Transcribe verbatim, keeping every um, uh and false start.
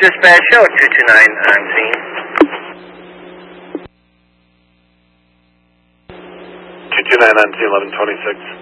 dispatch, show two two nine on scene. two two nine on scene, eleven twenty-six.